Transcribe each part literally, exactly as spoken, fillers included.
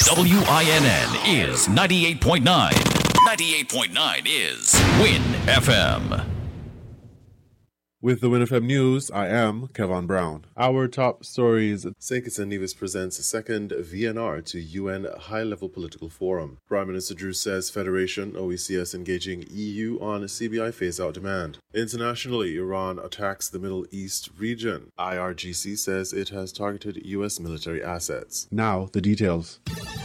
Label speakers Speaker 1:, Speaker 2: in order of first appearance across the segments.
Speaker 1: W I N N is ninety-eight point nine. ninety-eight point nine is Win F M.
Speaker 2: With the Win F M News, I am Kevin Brown. Our top stories: Saint Kitts and Nevis presents a second V N R to U N High-Level Political Forum. Prime Minister Drew says Federation, O E C S engaging E U on C B I phase-out demand. Internationally, Iran attacks the Middle East region. I R G C says it has targeted U S military assets. Now, the details.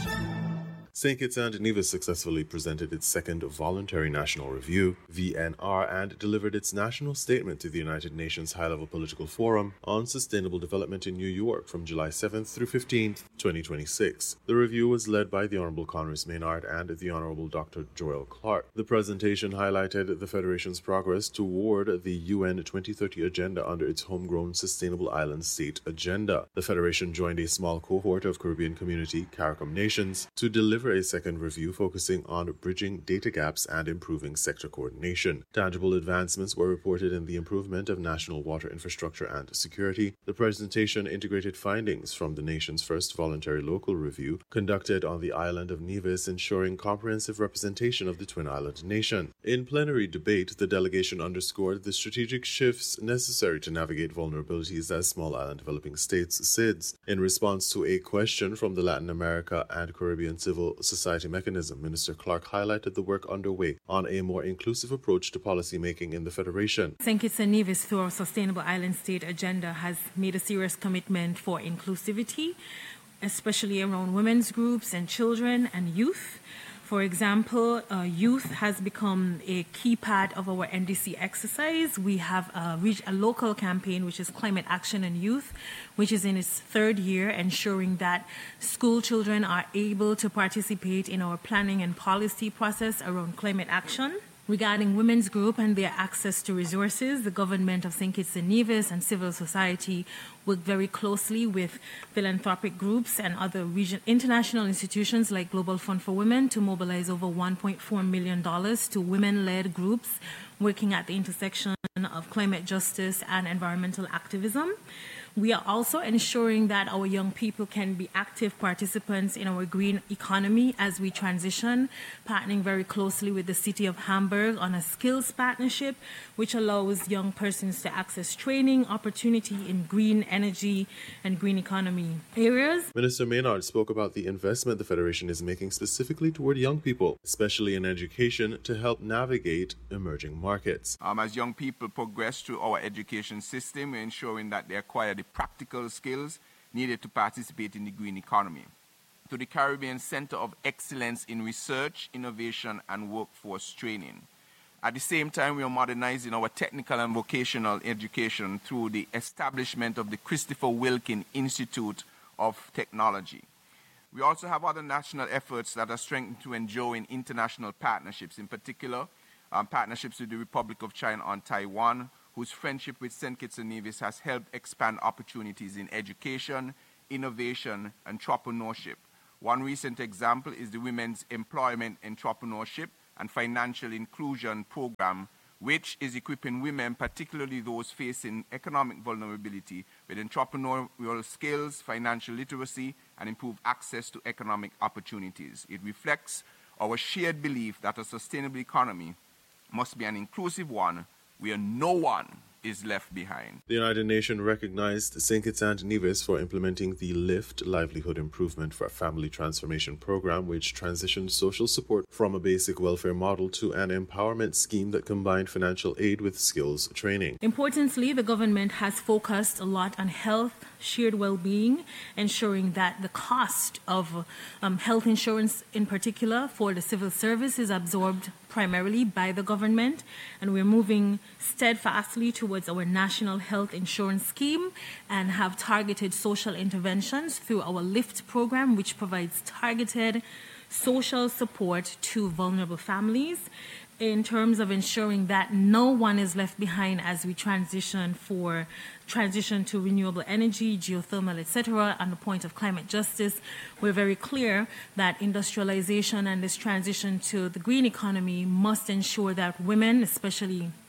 Speaker 2: Saint Kitts and Nevis successfully presented its second Voluntary National Review, V N R, and delivered its national statement to the United Nations High-Level Political Forum on Sustainable Development in New York from July seventh through fifteenth, twenty twenty-six. The review was led by the Honorable Conress Maynard and the Honorable Doctor Joel Clark. The presentation highlighted the Federation's progress toward the U N twenty thirty agenda under its homegrown Sustainable Island State Agenda. The Federation joined a small cohort of Caribbean community, CARICOM nations, to deliver a second review focusing on bridging data gaps and improving sector coordination. Tangible advancements were reported in the improvement of national water infrastructure and security. The presentation integrated findings from the nation's first voluntary local review conducted on the island of Nevis, ensuring comprehensive representation of the Twin Island nation. In plenary debate, the delegation underscored the strategic shifts necessary to navigate vulnerabilities as small island developing states S I Ds. In response to a question from the Latin America and Caribbean Civil Society Mechanism, Minister Clark highlighted the work underway on a more inclusive approach to policymaking in the Federation.
Speaker 3: Saint Kitts and Nevis, through our Sustainable Island State Agenda, has made a serious commitment for inclusivity, especially around women's groups and children and youth. For example, uh, youth has become a key part of our N D C exercise. We have a, a local campaign, which is Climate Action and Youth, which is in its third year, ensuring that school children are able to participate in our planning and policy process around climate action. Regarding women's group and their access to resources, the government of Saint Kitts and Nevis and civil society work very closely with philanthropic groups and other region, international institutions like Global Fund for Women to mobilize over one point four million dollars to women-led groups working at the intersection of climate justice and environmental activism. We are also ensuring that our young people can be active participants in our green economy as we transition, partnering very closely with the City of Hamburg on a skills partnership, which allows young persons to access training, opportunity in green energy and green economy areas.
Speaker 2: Minister Maynard spoke about the investment the Federation is making specifically toward young people, especially in education, to help navigate emerging markets.
Speaker 4: Um, as young people progress through our education system, we're ensuring that they acquire the practical skills needed to participate in the green economy. To the Caribbean Center of Excellence in Research, Innovation and Workforce Training. At the same time, we are modernizing our technical and vocational education through the establishment of the Christopher Wilkin Institute of Technology. We also have other national efforts that are strengthened to enjoin international partnerships, in particular um, partnerships with the Republic of China on Taiwan, whose friendship with Saint Kitts and Nevis has helped expand opportunities in education, innovation, and entrepreneurship. One recent example is the Women's Employment, Entrepreneurship, and Financial Inclusion Program, which is equipping women, particularly those facing economic vulnerability, with entrepreneurial skills, financial literacy, and improved access to economic opportunities. It reflects our shared belief that a sustainable economy must be an inclusive one where no one is left behind.
Speaker 2: The United Nations recognized Saint Kitts and Nevis for implementing the LIFT Livelihood Improvement for Family Transformation Program, which transitioned social support from a basic welfare model to an empowerment scheme that combined financial aid with skills training.
Speaker 3: Importantly, the government has focused a lot on health, shared well-being, ensuring that the cost of um, health insurance in particular for the civil service is absorbed primarily by the government, and we're moving steadfastly towards our national health insurance scheme and have targeted social interventions through our LIFT program, which provides targeted social support to vulnerable families in terms of ensuring that no one is left behind as we transition for transition to renewable energy, geothermal, et cetera. On the point of climate justice, we're very clear that industrialization and this transition to the green economy must ensure that women, especially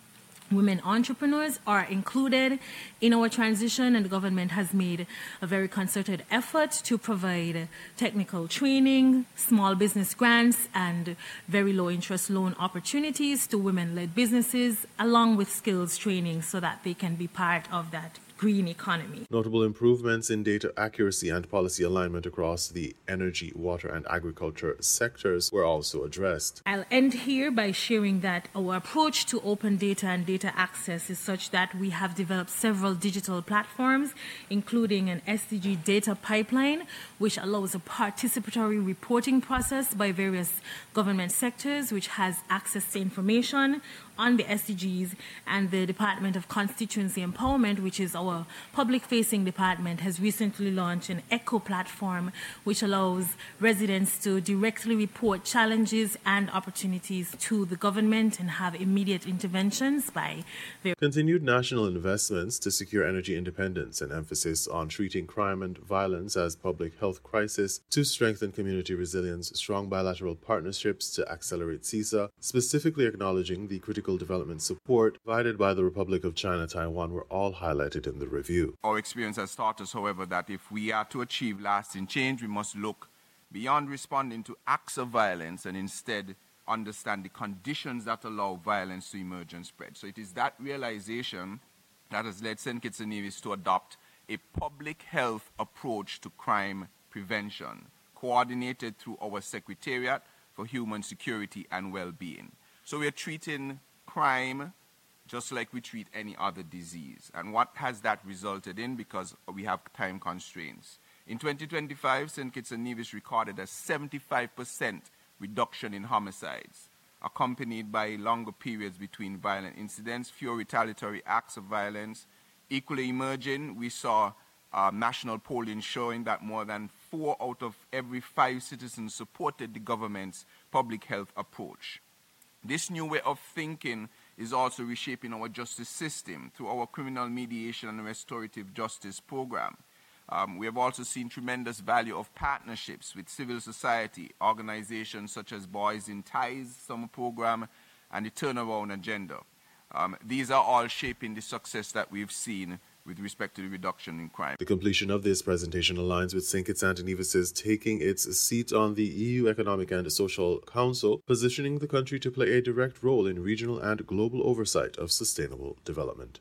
Speaker 3: Women entrepreneurs are included in our transition, and the government has made a very concerted effort to provide technical training, small business grants, and very low interest loan opportunities to women-led businesses, along with skills training so that they can be part of that green economy.
Speaker 2: Notable improvements in data accuracy and policy alignment across the energy, water, and agriculture sectors were also addressed.
Speaker 3: I'll end here by sharing that our approach to open data and data access is such that we have developed several digital platforms, including an S D G data pipeline, which allows a participatory reporting process by various government sectors, which has access to information on the S D Gs, and the Department of Constituency Empowerment, which is our public-facing department, has recently launched an ECHO platform, which allows residents to directly report challenges and opportunities to the government and have immediate interventions by their...
Speaker 2: Continued national investments to secure energy independence and emphasis on treating crime and violence as public health crisis to strengthen community resilience, strong bilateral partnerships to accelerate CISA, specifically acknowledging the critical development support provided by the Republic of China, Taiwan, were all highlighted in the review.
Speaker 4: Our experience has taught us, however, that if we are to achieve lasting change, we must look beyond responding to acts of violence and instead understand the conditions that allow violence to emerge and spread. So it is that realization that has led Saint Kitts and Nevis to adopt a public health approach to crime prevention, coordinated through our Secretariat for Human Security and Well-Being. So we are treating crime just like we treat any other disease. And what has that resulted in? Because we have time constraints. In twenty twenty-five, Saint Kitts and Nevis recorded a seventy-five percent reduction in homicides, accompanied by longer periods between violent incidents, fewer retaliatory acts of violence. Equally emerging, we saw uh, national polling showing that more than four out of every five citizens supported the government's public health approach. This new way of thinking is also reshaping our justice system through our criminal mediation and restorative justice program. Um, we have also seen tremendous value of partnerships with civil society, organizations such as Boys in Ties Summer Program and the Turnaround Agenda. Um, these are all shaping the success that we've seen with respect to the reduction in crime.
Speaker 2: The completion of this presentation aligns with Saint Kitts and Nevis' taking its seat on the E U Economic and Social Council, positioning the country to play a direct role in regional and global oversight of sustainable development.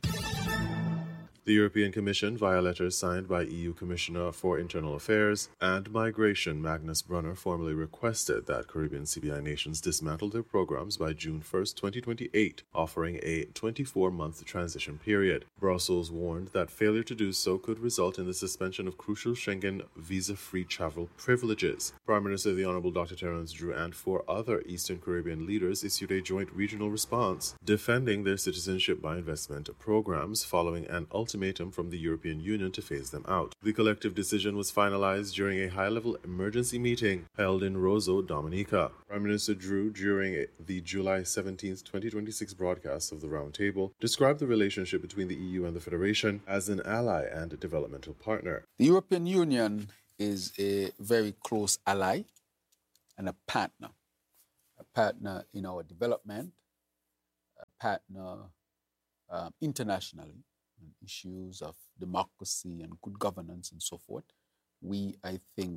Speaker 2: The European Commission, via letters signed by E U Commissioner for Internal Affairs and Migration Magnus Brunner, formally requested that Caribbean C B I nations dismantle their programs by June first, twenty twenty-eight, offering a twenty-four month transition period. Brussels warned that failure to do so could result in the suspension of crucial Schengen visa-free travel privileges. Prime Minister the Honourable Doctor Terence Drew and four other Eastern Caribbean leaders issued a joint regional response, defending their citizenship by investment programs following an ultimate ultimatum from the European Union to phase them out. The collective decision was finalized during a high-level emergency meeting held in Roseau, Dominica. Prime Minister Drew, during the July seventeenth, twenty twenty-six broadcast of the Roundtable, described the relationship between the E U and the Federation as an ally and a developmental partner.
Speaker 5: The European Union is a very close ally and a partner. A partner in our development, a partner um, internationally, issues of democracy and good governance and so forth. We, I think,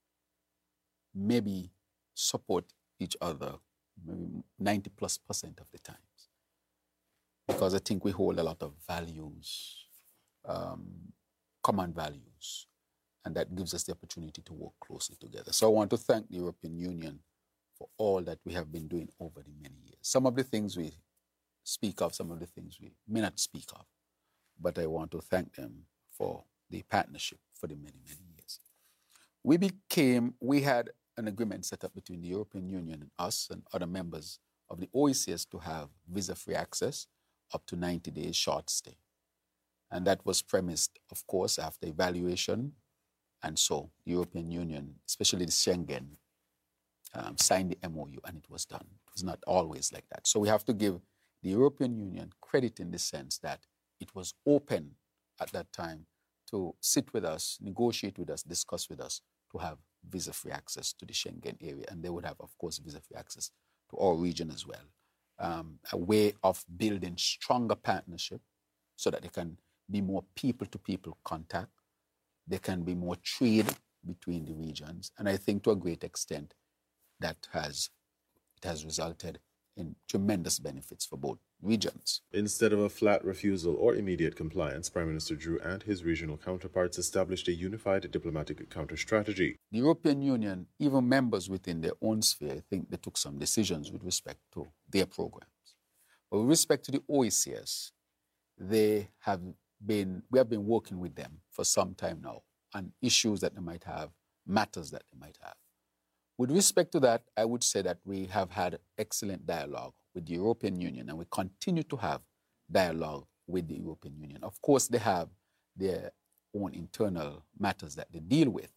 Speaker 5: maybe support each other maybe ninety plus percent of the times, because I think we hold a lot of values, um, common values, and that gives us the opportunity to work closely together. So I want to thank the European Union for all that we have been doing over the many years. Some of the things we speak of, some of the things we may not speak of, but I want to thank them for the partnership for the many, many years. We became, we had an agreement set up between the European Union and us and other members of the O E C S to have visa-free access up to ninety days short stay. And that was premised, of course, after evaluation. And so the European Union, especially the Schengen, um, signed the M O U and it was done. It was not always like that. So we have to give the European Union credit in the sense that it was open at that time to sit with us, negotiate with us, discuss with us to have visa-free access to the Schengen area. And they would have, of course, visa-free access to our region as well. um, a way of building stronger partnership so that there can be more people-to-people contact. There can be more trade between the regions. And I think to a great extent that has it has resulted in tremendous benefits for both regions.
Speaker 2: Instead of a flat refusal or immediate compliance, Prime Minister Drew and his regional counterparts established a unified diplomatic counter-strategy.
Speaker 5: The European Union, even members within their own sphere, I think they took some decisions with respect to their programs. But with respect to the O E C S, they have been, we have been working with them for some time now on issues that they might have, matters that they might have. With respect to that, I would say that we have had excellent dialogue with the European Union, and we continue to have dialogue with the European Union. Of course, they have their own internal matters that they deal with.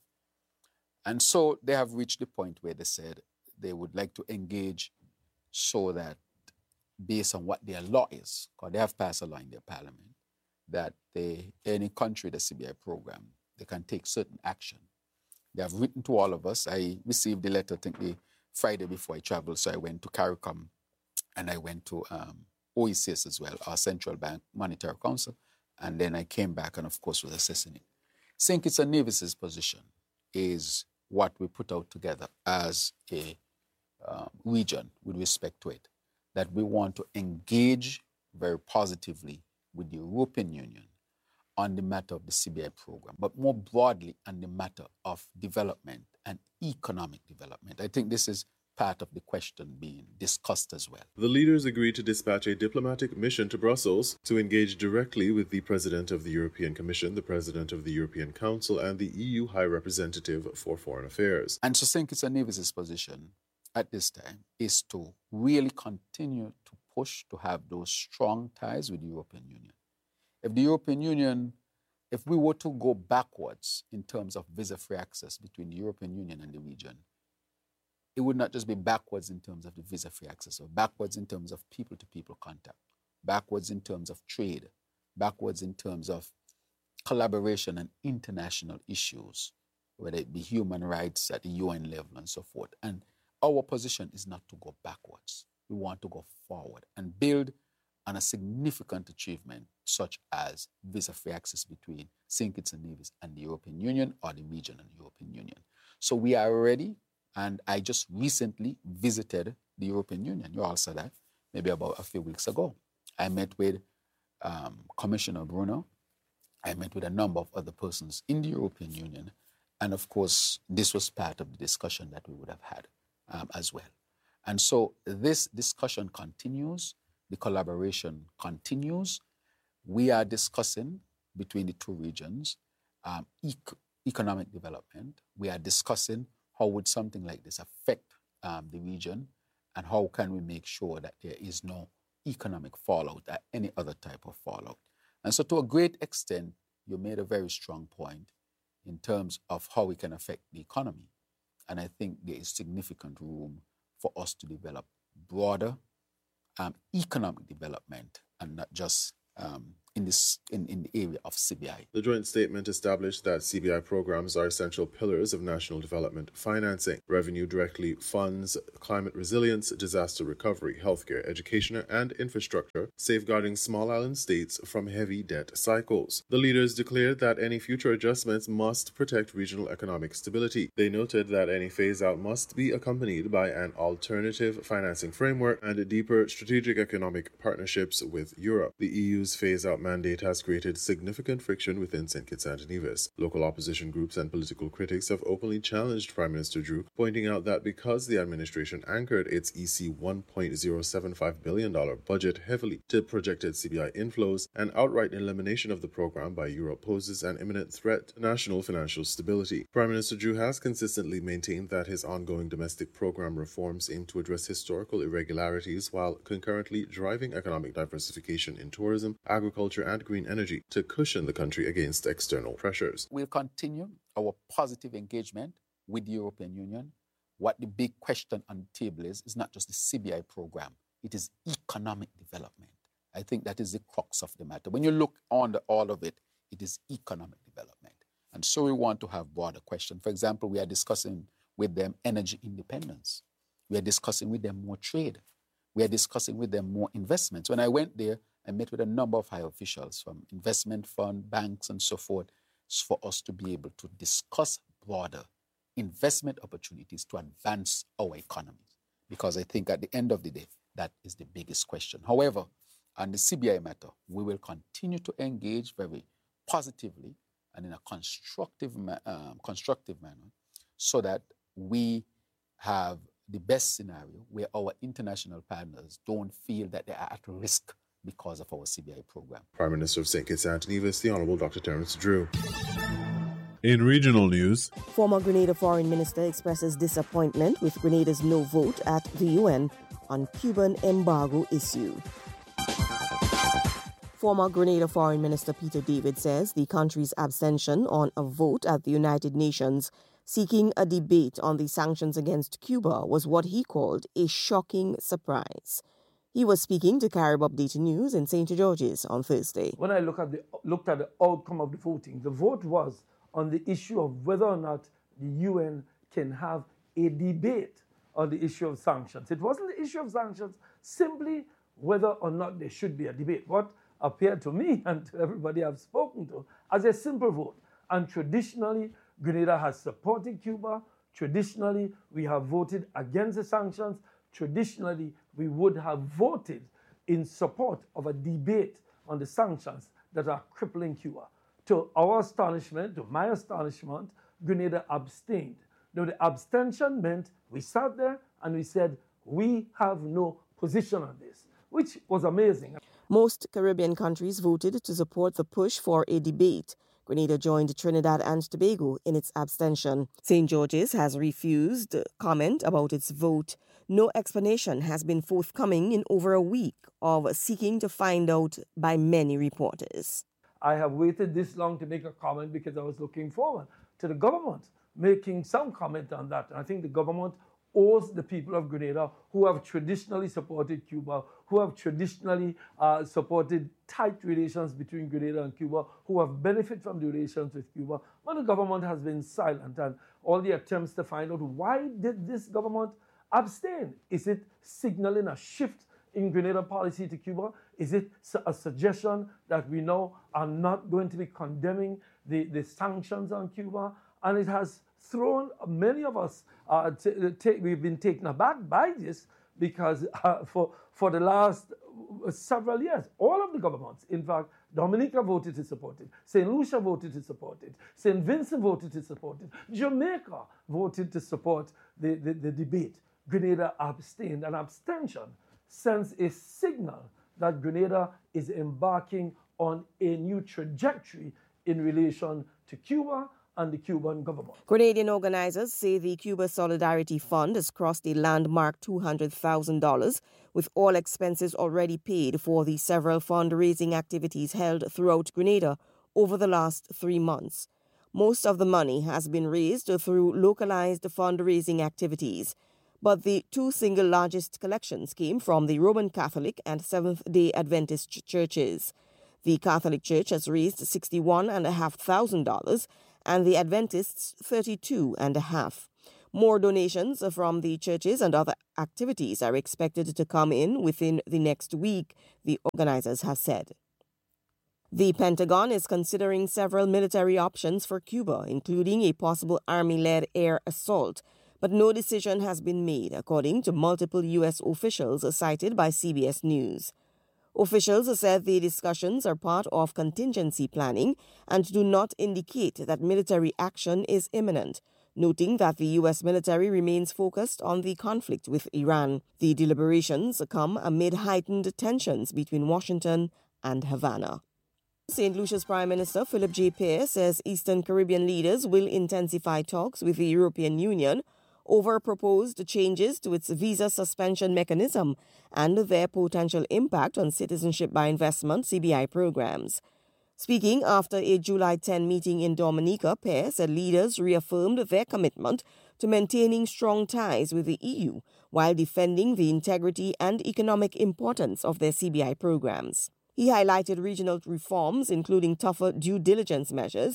Speaker 5: And so they have reached the point where they said they would like to engage so that based on what their law is, because they have passed a law in their parliament, that they, any country, the C B I program, they can take certain action. They have written to all of us. I received the letter, I think, the Friday before I traveled, so I went to CARICOM and I went to um, O E C S as well, our Central Bank Monetary Council, and then I came back and, of course, was assessing it. Saint Kitts and Nevis's position is what we put out together as a um, region with respect to it, that we want to engage very positively with the European Union on the matter of the C B I program, but more broadly on the matter of development and economic development. I think this is part of the question being discussed as well.
Speaker 2: The leaders agreed to dispatch a diplomatic mission to Brussels to engage directly with the President of the European Commission, the President of the European Council, and the E U High Representative for Foreign Affairs.
Speaker 5: And so Saint Kitts and Nevis's position at this time is to really continue to push to have those strong ties with the European Union. If the European Union, if we were to go backwards in terms of visa-free access between the European Union and the region, it would not just be backwards in terms of the visa-free access, or backwards in terms of people-to-people contact, backwards in terms of trade, backwards in terms of collaboration and international issues, whether it be human rights at the U N level and so forth. And our position is not to go backwards. We want to go forward and build on a significant achievement such as visa-free access between Saint Kitts and Nevis and the European Union, or the region and the European Union. So we are ready, and I just recently visited the European Union. You all saw that maybe about a few weeks ago. I met with um, Commissioner Bruno. I met with a number of other persons in the European Union. And of course, this was part of the discussion that we would have had um, as well. And so this discussion continues. The collaboration continues. We are discussing between the two regions um, ec- economic development. We are discussing how would something like this affect um, the region, and how can we make sure that there is no economic fallout or any other type of fallout. And so to a great extent, you made a very strong point in terms of how we can affect the economy. And I think there is significant room for us to develop broader um, economic development, and not just um, in this in, in the area of C B I.
Speaker 2: The joint statement established that C B I programs are essential pillars of national development financing. Revenue directly funds climate resilience, disaster recovery, healthcare, education, and infrastructure, safeguarding small island states from heavy debt cycles. The leaders declared that any future adjustments must protect regional economic stability. They noted that any phase-out must be accompanied by an alternative financing framework and deeper strategic economic partnerships with Europe. The E U's phase-out mandate has created significant friction within Saint Kitts and Nevis. Local opposition groups and political critics have openly challenged Prime Minister Drew, pointing out that because the administration anchored its E C one point zero seven five billion dollars budget heavily to projected C B I inflows, an outright elimination of the program by Europe poses an imminent threat to national financial stability. Prime Minister Drew has consistently maintained that his ongoing domestic program reforms aim to address historical irregularities while concurrently driving economic diversification in tourism, agriculture, and green energy to cushion the country against external pressures.
Speaker 5: We'll continue our positive engagement with the European Union. What the big question on the table is, is not just the C B I program, it is economic development. I think that is the crux of the matter. When you look on the, all of it, it is economic development. And so we want to have broader questions. For example, we are discussing with them energy independence. We are discussing with them more trade. We are discussing with them more investments. When I went there, I met with a number of high officials from investment fund, banks, and so forth, for us to be able to discuss broader investment opportunities to advance our economy. Because I think at the end of the day, that is the biggest question. However, on the C B I matter, we will continue to engage very positively and in a constructive, um, constructive manner so that we have the best scenario where our international partners don't feel that they are at risk because of our C B I program.
Speaker 2: Prime Minister of Saint Kitts and Nevis, the Honourable Doctor Terence Drew. In regional news,
Speaker 6: former Grenada Foreign Minister expresses disappointment with Grenada's no vote at the U N on Cuban embargo issue. Former Grenada Foreign Minister Peter David says the country's abstention on a vote at the United Nations seeking a debate on the sanctions against Cuba was what he called a shocking surprise. He was speaking to Carib Updated News in Saint George's on Thursday.
Speaker 7: When I look at the, looked at the outcome of the voting, the vote was on the issue of whether or not the U N can have a debate on the issue of sanctions. It wasn't the issue of sanctions, simply whether or not there should be a debate. What appeared to me and to everybody I've spoken to as a simple vote. And traditionally, Grenada has supported Cuba. Traditionally, we have voted against the sanctions. Traditionally, we would have voted in support of a debate on the sanctions that are crippling Cuba. To our astonishment, to my astonishment, Grenada abstained. Now, the abstention meant we sat there and we said, we have no position on this, which was amazing.
Speaker 6: Most Caribbean countries voted to support the push for a debate. Grenada joined Trinidad and Tobago in its abstention. Saint George's has refused comment about its vote. No explanation has been forthcoming in over a week of seeking to find out by many reporters.
Speaker 7: I have waited this long to make a comment because I was looking forward to the government making some comment on that. And I think the government owes the people of Grenada, who have traditionally supported Cuba, who have traditionally uh, supported tight relations between Grenada and Cuba, who have benefited from the relations with Cuba, but the government has been silent. And all the attempts to find out why did this government abstain? Is it signaling a shift in Grenada policy to Cuba? Is it a suggestion that we now are not going to be condemning the, the sanctions on Cuba? And it has thrown many of us, uh, t- t- we've been taken aback by this because uh, for, for the last several years, all of the governments, in fact, Dominica voted to support it, Saint Lucia voted to support it, Saint Vincent voted to support it, Jamaica voted to support the, the, the debate. Grenada abstained. An abstention sends a signal that Grenada is embarking on a new trajectory in relation to Cuba and the Cuban government.
Speaker 6: Grenadian organizers say the Cuba Solidarity Fund has crossed a landmark two hundred thousand dollars, with all expenses already paid for the several fundraising activities held throughout Grenada over the last three months. Most of the money has been raised through localized fundraising activities, but the two single largest collections came from the Roman Catholic and Seventh-day Adventist ch- churches. The Catholic Church has raised sixty-one thousand five hundred dollars and the Adventists thirty-two thousand five hundred dollars. More donations from the churches and other activities are expected to come in within the next week, the organizers have said. The Pentagon is considering several military options for Cuba, including a possible Army-led air assault, but no decision has been made, according to multiple U S officials cited by C B S News. Officials said the discussions are part of contingency planning and do not indicate that military action is imminent, noting that the U S military remains focused on the conflict with Iran. The deliberations come amid heightened tensions between Washington and Havana. Saint Lucia's Prime Minister Philip J. Pearce says Eastern Caribbean leaders will intensify talks with the European Union over proposed changes to its visa suspension mechanism and their potential impact on citizenship by investment C B I programs. Speaking after a July tenth meeting in Dominica, Pearce said leaders reaffirmed their commitment to maintaining strong ties with the E U while defending the integrity and economic importance of their C B I programs. He highlighted regional reforms, including tougher due diligence measures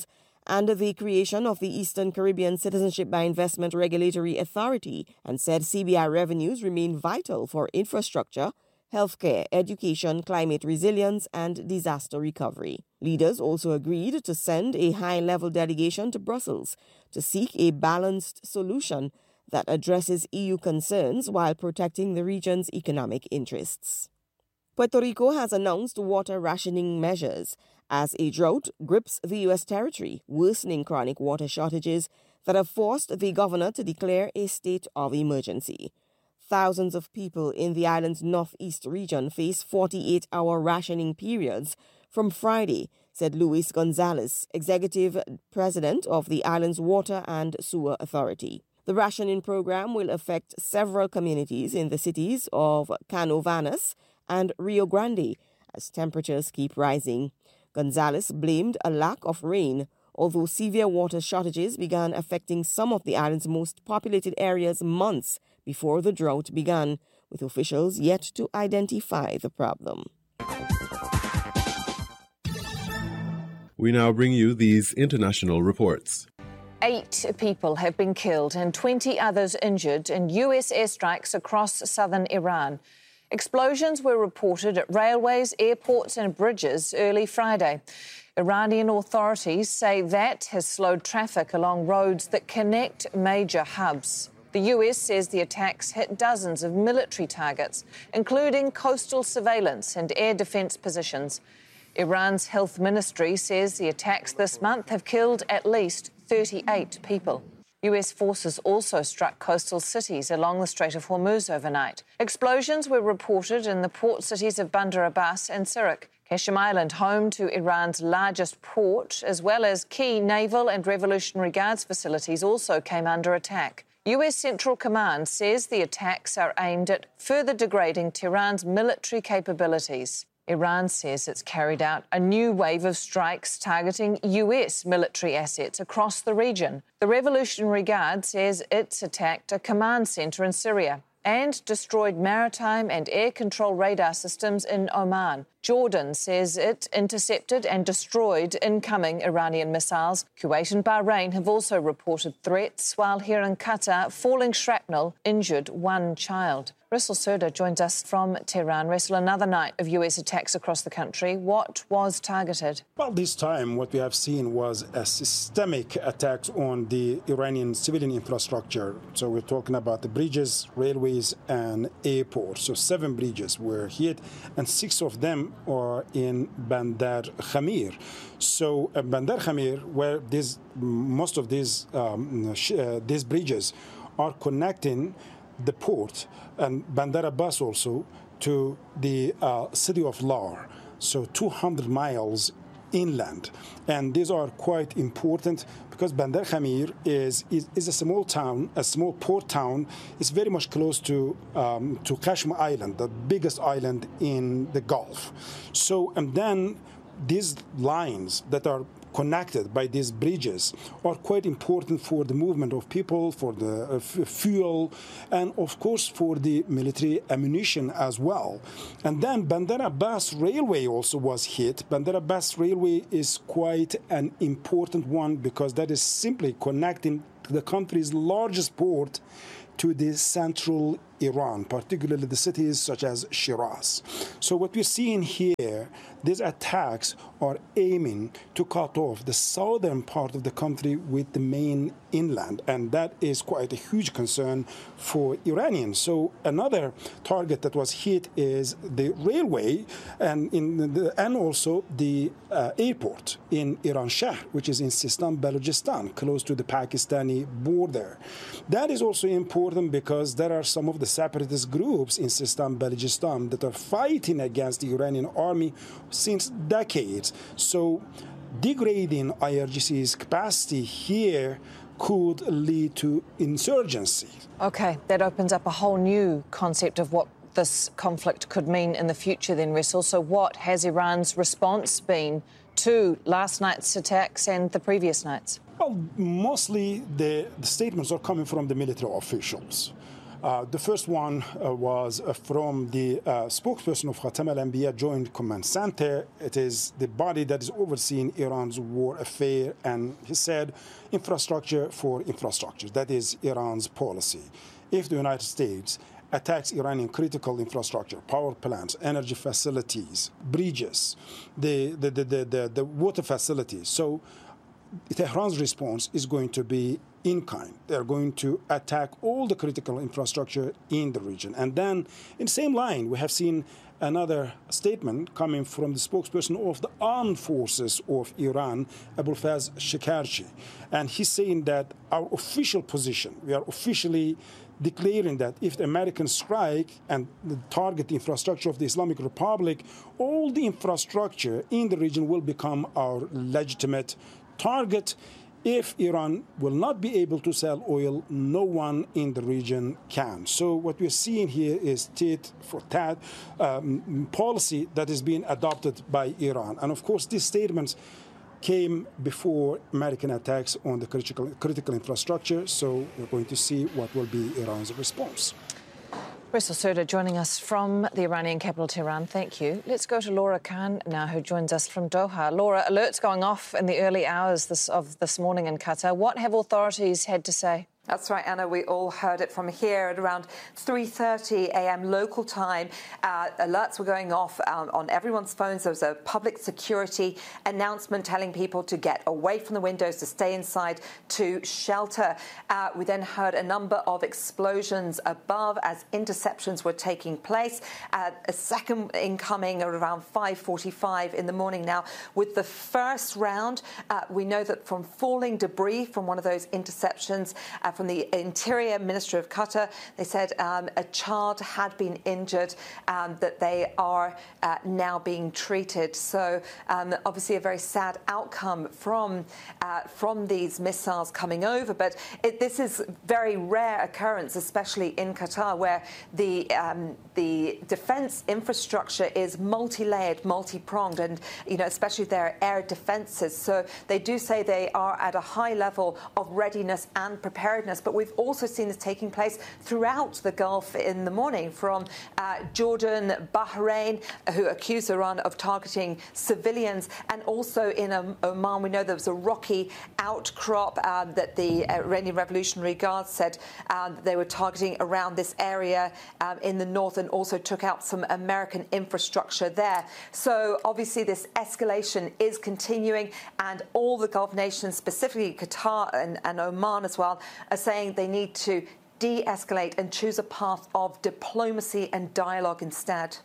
Speaker 6: and the creation of the Eastern Caribbean Citizenship by Investment Regulatory Authority, and said C B I revenues remain vital for infrastructure, healthcare, education, climate resilience, and disaster recovery. Leaders also agreed to send a high-level delegation to Brussels to seek a balanced solution that addresses E U concerns while protecting the region's economic interests. Puerto Rico has announced water rationing measures as a drought grips the U S territory, worsening chronic water shortages that have forced the governor to declare a state of emergency. Thousands of people in the island's northeast region face forty-eight hour rationing periods from Friday, said Luis Gonzalez, executive president of the island's Water and Sewer Authority. The rationing program will affect several communities in the cities of Canovanas and Rio Grande as temperatures keep rising. Gonzalez blamed a lack of rain, although severe water shortages began affecting some of the island's most populated areas months before the drought began, with officials yet to identify the problem.
Speaker 2: We now bring you these international reports.
Speaker 8: Eight people have been killed and twenty others injured in U S airstrikes across southern Iran. Explosions were reported at railways, airports and bridges early Friday. Iranian authorities say that has slowed traffic along roads that connect major hubs. The U S says the attacks hit dozens of military targets, including coastal surveillance and air defence positions. Iran's health ministry says the attacks this month have killed at least thirty-eight people. U S forces also struck coastal cities along the Strait of Hormuz overnight. Explosions were reported in the port cities of Bandar Abbas and Sirak. Qashm Island, home to Iran's largest port, as well as key naval and Revolutionary Guards facilities, also came under attack. U S Central Command says the attacks are aimed at further degrading Tehran's military capabilities. Iran says it's carried out a new wave of strikes targeting U S military assets across the region. The Revolutionary Guard says it's attacked a command centre in Syria and destroyed maritime and air control radar systems in Oman. Jordan says it intercepted and destroyed incoming Iranian missiles. Kuwait and Bahrain have also reported threats, while here in Qatar, falling shrapnel injured one child. Russell Serda joins us from Tehran. Russell, another night of U S attacks across the country. What was targeted?
Speaker 9: Well, this time what we have seen was a systemic attacks on the Iranian civilian infrastructure. So we're talking about the bridges, railways and airports. So seven bridges were hit and six of them are in Bandar Khamir. So uh, Bandar Khamir, where this, most of these, um, sh- uh, these bridges are connecting the port and Bandar Abbas also to the uh, city of Lar, so two hundred miles inland. And these are quite important because Bandar Khamir is, is, is a small town, a small port town. It's very much close to, um, to Qashm Island, the biggest island in the Gulf. So, and then these lines that are connected by these bridges are quite important for the movement of people, for the uh, f- fuel, and of course for the military ammunition as well. And then Bandar Abbas Railway also was hit. Bandar Abbas Railway is quite an important one because that is simply connecting the country's largest port to the central Iran, particularly the cities such as Shiraz. So what we're seeing here, these attacks are aiming to cut off the southern part of the country with the main inland, and that is quite a huge concern for Iranians. So another target that was hit is the railway and in the, and also the uh, airport in Iran Shahr, which is in Sistan, Balochistan, close to the Pakistani border. That is also important because there are some of the separatist groups in Sistan, Balochistan that are fighting against the Iranian army since decades. So degrading I R G C's capacity here could lead to insurgency.
Speaker 8: OK, that opens up a whole new concept of what this conflict could mean in the future then, Russell. So what has Iran's response been to last night's attacks and the previous nights?
Speaker 9: Well, mostly the, the statements are coming from the military officials. Uh, the first one uh, was uh, from the uh, spokesperson of Khatam al-Anbiya Joint Command Center. It is the body that is overseeing Iran's war affair, and he said infrastructure for infrastructure. That is Iran's policy. If the United States attacks Iranian critical infrastructure, power plants, energy facilities, bridges, the, the, the, the, the, the water facilities, so Tehran's response is going to be in kind. They're going to attack all the critical infrastructure in the region. And then, in the same line, we have seen another statement coming from the spokesperson of the armed forces of Iran, Abolfaz Shekarchi. And he's saying that our official position, we are officially declaring that if the Americans strike and target the infrastructure of the Islamic Republic, all the infrastructure in the region will become our legitimate target. If Iran will not be able to sell oil, no one in the region can. So what we're seeing here is tit for tat um, policy that is being adopted by Iran. And of course, these statements came before American attacks on the critical, critical infrastructure. So we're going to see what will be Iran's response.
Speaker 8: Faisal Surda joining us from the Iranian capital, Tehran. Thank you. Let's go to Laura Khan now, who joins us from Doha. Laura, alerts going off in the early hours this, of this morning in Qatar. What have authorities had to say?
Speaker 10: That's right, Anna. We all heard it from here at around three thirty a m local time. Uh, alerts were going off um, on everyone's phones. There was a public security announcement telling people to get away from the windows, to stay inside, to shelter. Uh, we then heard a number of explosions above as interceptions were taking place. Uh, a second incoming at around five forty-five in the morning now. With the first round, uh, we know that from falling debris from one of those interceptions, uh, from the Interior Ministry of Qatar, they said um, a child had been injured, um, that they are uh, now being treated. So um, obviously a very sad outcome from uh, from these missiles coming over. But it, this is very rare occurrence, especially in Qatar, where the um, the defence infrastructure is multi-layered, multi-pronged, and you know, especially their air defences. So they do say they are at a high level of readiness and preparedness. But we've also seen this taking place throughout the Gulf in the morning, from uh, Jordan, Bahrain, who accuse Iran of targeting civilians, and also in um, Oman. We know there was a rocky outcrop um, that the Iranian Revolutionary Guard said um, they were targeting around this area um, in the north, and also took out some American infrastructure there. So obviously this escalation is continuing, and all the Gulf nations, specifically Qatar and, and Oman as well, are saying they need to de-escalate and choose a path of diplomacy and dialogue instead.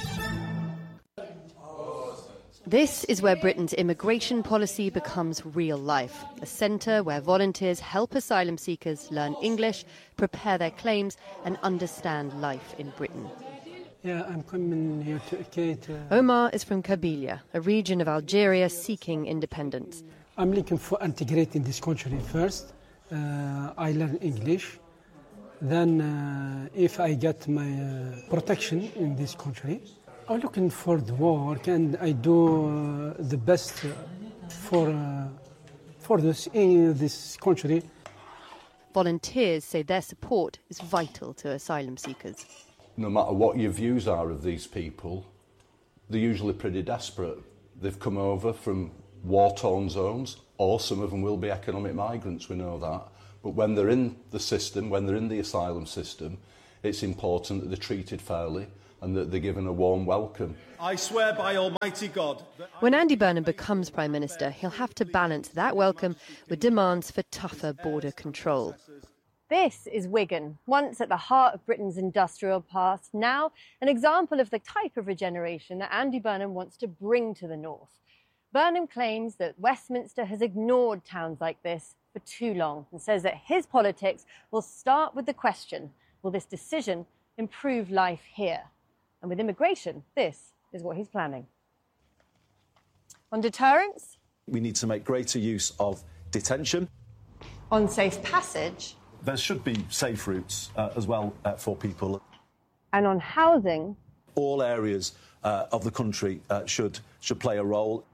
Speaker 11: This is where Britain's immigration policy becomes real life, a centre where volunteers help asylum seekers learn English, prepare their claims and understand life in Britain.
Speaker 12: Yeah, I'm coming here to educate. Uh...
Speaker 11: Omar is from Kabylia, a region of Algeria seeking independence.
Speaker 12: I'm looking for integrating this country first. Uh, I learn English. Then, uh, if I get my uh, protection in this country, I'm looking for the work, and I do uh, the best for uh, for this in this country.
Speaker 11: Volunteers say their support is vital to asylum seekers.
Speaker 13: No matter what your views are of these people, they're usually pretty desperate. They've come over from war-torn zones, or some of them will be economic migrants, we know that. But when they're in the system, when they're in the asylum system, it's important that they're treated fairly and that they're given a warm welcome.
Speaker 14: I swear by Almighty God... That
Speaker 11: when Andy Burnham becomes Prime Minister, he'll have to balance that welcome with demands for tougher border control.
Speaker 15: This is Wigan, once at the heart of Britain's industrial past, now an example of the type of regeneration that Andy Burnham wants to bring to the north. Burnham claims that Westminster has ignored towns like this for too long, and says that his politics will start with the question, will this decision improve life here? And with immigration, this is what he's planning. On deterrence?
Speaker 16: We need to make greater use of detention.
Speaker 15: On safe passage?
Speaker 16: There should be safe routes uh, as well uh, for people.
Speaker 15: And on housing?
Speaker 16: All areas uh, of the country uh, should, should play a role.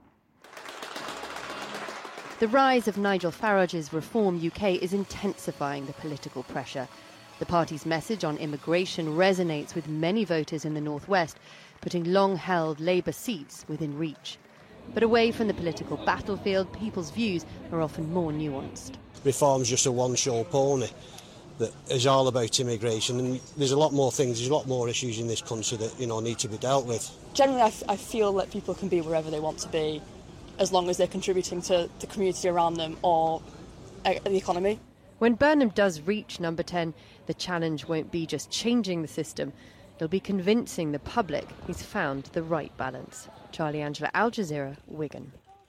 Speaker 11: The rise of Nigel Farage's Reform U K is intensifying the political pressure. The party's message on immigration resonates with many voters in the northwest, putting long-held Labour seats within reach. But away from the political battlefield, people's views are often more nuanced.
Speaker 17: Reform's just a one-show pony that is all about immigration, and there's a lot more things, there's a lot more issues in this country that, you know, need to be dealt with.
Speaker 18: Generally, I, f- I feel that people can be wherever they want to be, as long as they're contributing to the community around them or uh, the economy.
Speaker 11: When Burnham does reach number ten, the challenge won't be just changing the system, it'll be convincing the public he's found the right balance. Charlie Angela, Al Jazeera, Wigan.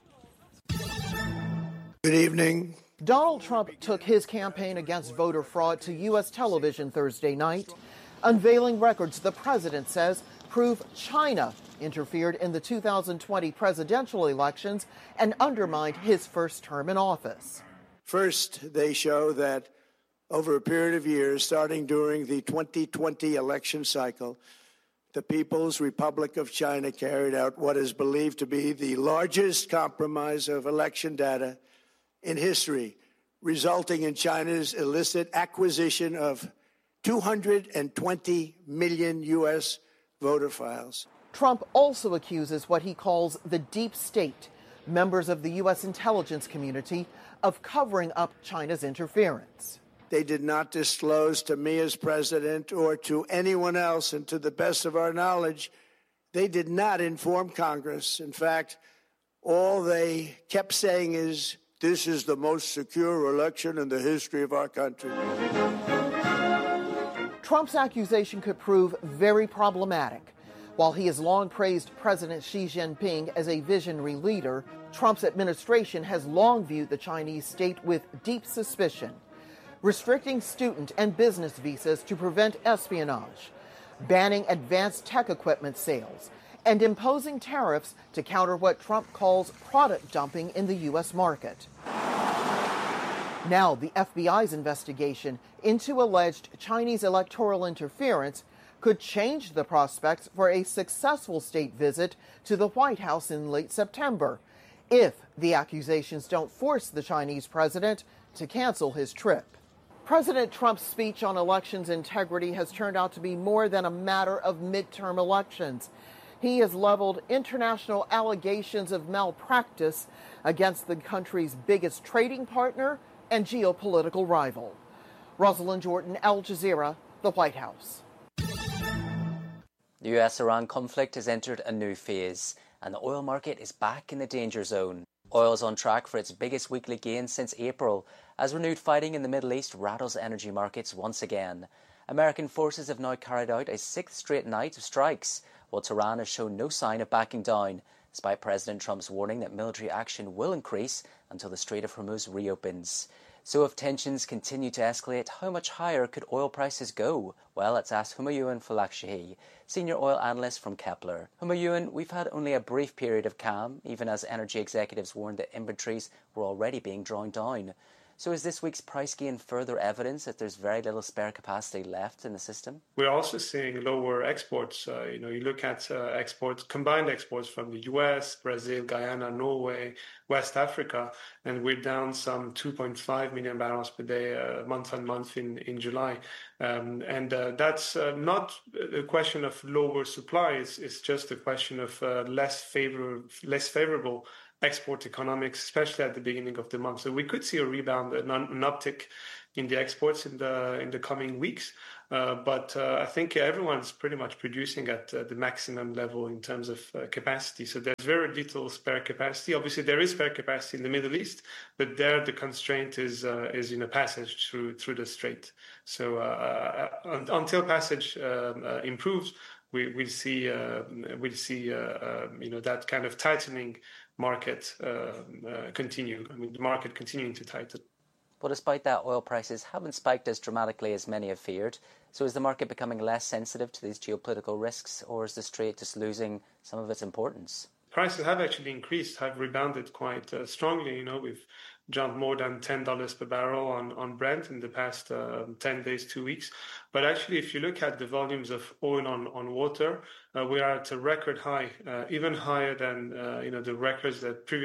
Speaker 19: Good evening. Donald Trump took his campaign against voter fraud to U S television Thursday night, unveiling records the president says prove China interfered in the two thousand twenty presidential elections and undermined his first term in office.
Speaker 20: First, they show that over a period of years, starting during the twenty twenty election cycle, the People's Republic of China carried out what is believed to be the largest compromise of election data in history, resulting in China's illicit acquisition of two hundred twenty million U S voter files.
Speaker 19: Trump also accuses what he calls the deep state, members of the U S intelligence community, of covering up China's interference.
Speaker 20: They did not disclose to me as president or to anyone else, and to the best of our knowledge, they did not inform Congress. In fact, all they kept saying is, this is the most secure election in the history of our country.
Speaker 19: Trump's accusation could prove very problematic. While he has long praised President Xi Jinping as a visionary leader, Trump's administration has long viewed the Chinese state with deep suspicion, restricting student and business visas to prevent espionage, banning advanced tech equipment sales, and imposing tariffs to counter what Trump calls product dumping in the U S market. Now, the F B I's investigation into alleged Chinese electoral interference could change the prospects for a successful state visit to the White House in late September, if the accusations don't force the Chinese president to cancel his trip. President Trump's speech on elections integrity has turned out to be more than a matter of midterm elections. He has leveled international allegations of malpractice against the country's biggest trading partner and geopolitical rival. Rosalind Jordan, Al Jazeera, the White House.
Speaker 21: The U S-Iran conflict has entered a new phase, and the oil market is back in the danger zone. Oil is on track for its biggest weekly gain since April, as renewed fighting in the Middle East rattles energy markets once again. American forces have now carried out a sixth straight night of strikes, while Tehran has shown no sign of backing down, despite President Trump's warning that military action will increase until the Strait of Hormuz reopens. So if tensions continue to escalate, how much higher could oil prices go? Well, let's ask Humayun Falakshhi, senior oil analyst from Kepler. Humayun, we've had only a brief period of calm, even as energy executives warned that inventories were already being drawn down. So is this week's price gain further evidence that there's very little spare capacity left in the system?
Speaker 22: We're also seeing lower exports. Uh, you know, you look at uh, exports, combined exports from the U S, Brazil, Guyana, Norway, West Africa, and we're down some two point five million barrels per day, uh, month on month in, in July. Um, and uh, that's uh, not a question of lower supply, it's, it's just a question of uh, less favor, less favorable export economics, especially at the beginning of the month. So we could see a rebound, an, an uptick in the exports in the in the coming weeks. Uh, but uh, I think everyone's pretty much producing at uh, the maximum level in terms of uh, capacity. So there's very little spare capacity. Obviously, there is spare capacity in the Middle East, but there the constraint is uh, is in a passage through through the strait. So uh, uh, until passage um, uh, improves, we we'll see uh, we'll see uh, uh, you know that kind of tightening market uh, uh, continue. I mean, the market continuing to tighten.
Speaker 21: But despite that, oil prices haven't spiked as dramatically as many have feared. So is the market becoming less sensitive to these geopolitical risks, or is the strait just losing some of its importance?
Speaker 22: Prices have actually increased, have rebounded quite uh, strongly. You know, we've jumped more than ten dollars per barrel on, on Brent in the past uh, ten days, two weeks. But actually, if you look at the volumes of oil on, on water, uh, we are at a record high, uh, even higher than uh, you know the records that previous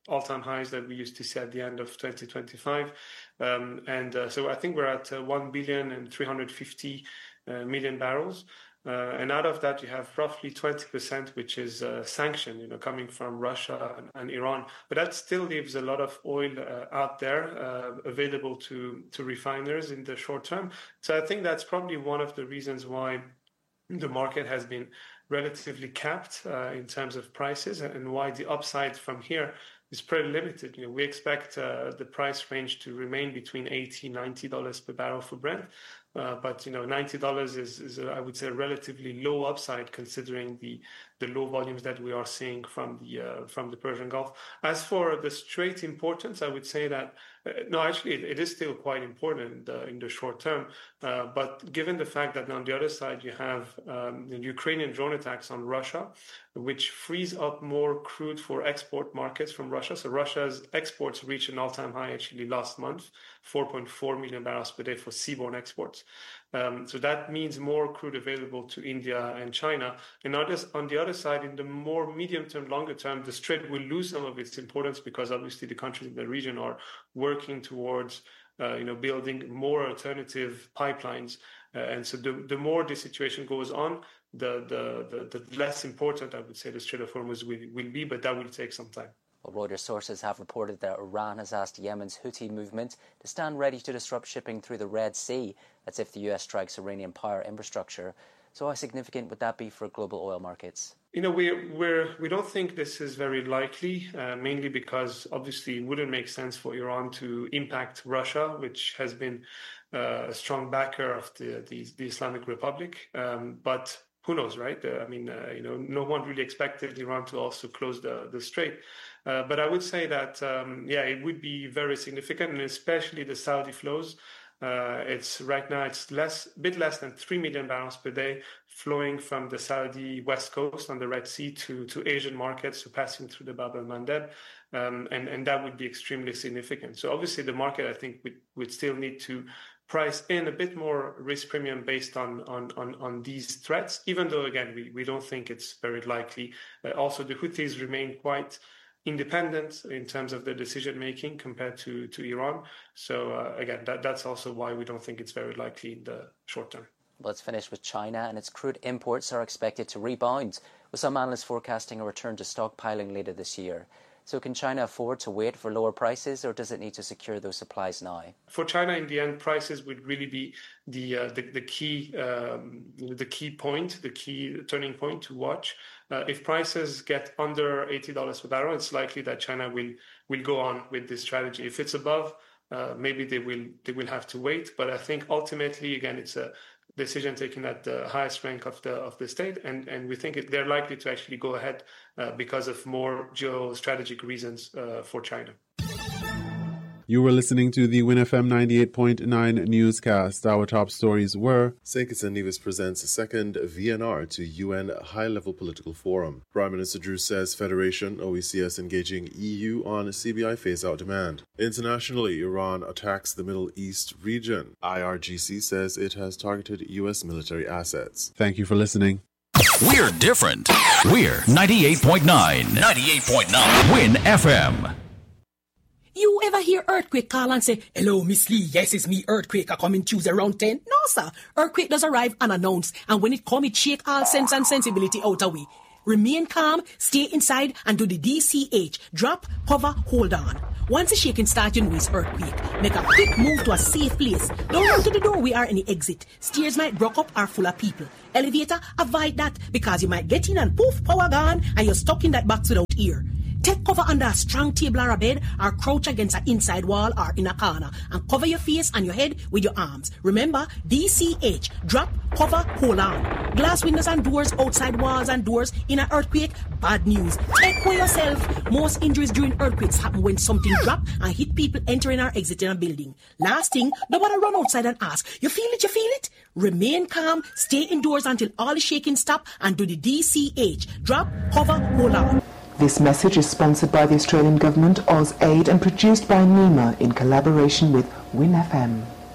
Speaker 22: all-time highs that we used to see at the end of twenty twenty-five. Um, and uh, so I think we're at uh, one billion and three hundred fifty uh, million barrels. Uh, and out of that, you have roughly twenty percent, which is uh, sanctioned, you know, coming from Russia and, and Iran. But that still leaves a lot of oil uh, out there uh, available to, to refiners in the short term. So I think that's probably one of the reasons why the market has been relatively capped uh, in terms of prices, and why the upside from here is pretty limited. You know, we expect uh, the price range to remain between eighty dollars, ninety dollars per barrel for Brent. Uh, but, you know, ninety dollars is, is a, I would say, a relatively low upside considering the, the low volumes that we are seeing from the uh, from the Persian Gulf. As for the Strait importance, I would say that, uh, no, actually, it, it is still quite important uh, in the short term. Uh, but given the fact that on the other side, you have um, the Ukrainian drone attacks on Russia, which frees up more crude for export markets from Russia. So Russia's exports reached an all-time high actually last month, four point four million barrels per day for seaborne exports. Um, so that means more crude available to India and China. And others, on the other side, in the more medium term, longer term, the Strait will lose some of its importance because obviously the countries in the region are working towards uh, you know, building more alternative pipelines. Uh, and so the, the more this situation goes on, the, the, the, the less important, I would say, the Strait of Hormuz will, will be, but that will take some time.
Speaker 21: Well, Reuters sources have reported that Iran has asked Yemen's Houthi movement to stand ready to disrupt shipping through the Red Sea. That's if the U S strikes Iranian power infrastructure. So how significant would that be for global oil markets?
Speaker 22: You know, we we're, we don't think this is very likely, uh, mainly because obviously it wouldn't make sense for Iran to impact Russia, which has been uh, a strong backer of the, the, the Islamic Republic. Um, but who knows, right? Uh, I mean, uh, you know, no one really expected Iran to also close the, the strait. Uh, but I would say that, um, yeah, it would be very significant, and especially the Saudi flows. Uh, it's right now it's less, a bit less than three million barrels per day flowing from the Saudi west coast on the Red Sea to, to Asian markets, so passing through the Bab el-Mandeb, um, and and that would be extremely significant. So obviously the market, I think, would, would still need to price in a bit more risk premium based on on on, on these threats, even though again we, we don't think it's very likely. Uh, also, the Houthis remain quite independent in terms of their decision making compared to, to Iran. So uh, again, that, that's also why we don't think it's very likely in the short term.
Speaker 21: Well, let's finish with China, and its crude imports are expected to rebound, with some analysts forecasting a return to stockpiling later this year. So can China afford to wait for lower prices, or does it need to secure those supplies now? For China, in the end, prices would really be the uh, the, the key um, the key point, the key turning point to watch. Uh, if prices get under eighty dollars per barrel, it's likely that China will will go on with this strategy. If it's above, uh, maybe they will they will have to wait. But I think ultimately, again, it's a decision taken at the highest rank of the of the state, and and we think it, they're likely to actually go ahead uh, because of more geostrategic reasons uh, for China.
Speaker 2: You were listening to the Win F M ninety-eight point nine newscast. Our top stories were: St. Kitts and Nevis presents a second V N R to U N High-Level Political Forum. Prime Minister Drew says Federation, O E C S engaging E U on C B I phase-out demand. Internationally, Iran attacks the Middle East region. I R G C says it has targeted U S military assets. Thank you for listening.
Speaker 1: We're different. We're ninety-eight point nine. ninety-eight point nine. Win F M.
Speaker 3: You ever hear Earthquake call and say, "Hello, Miss Lee, yes, it's me, Earthquake, I come in Tuesday around ten? No, sir. Earthquake does arrive unannounced, and when it come, it shake all sense and sensibility out of we. Remain calm, stay inside, and do the D C H. Drop, cover, hold on. Once the shaking starts, you know it's earthquake. Make a quick move to a safe place. Don't run to the door, we are any exit. Stairs might block up or full of people. Elevator, avoid that, because you might get in and poof, power gone, and you're stuck in that box without ear. Take cover under a strong table or a bed, or crouch against an inside wall or in a corner, and cover your face and your head with your arms. Remember, D C H, drop, cover, hold on. Glass windows and doors, outside walls and doors in an earthquake, bad news. Take care yourself. Most injuries during earthquakes happen when something drop and hit people entering or exiting a building. Last thing, don't want to run outside and ask, you feel it, you feel it? Remain calm, stay indoors until all the shaking stop, and do the D C H, drop, cover, hold on.
Speaker 23: This message is sponsored by the Australian Government, AusAid, and produced by NEMA in collaboration with Win F M.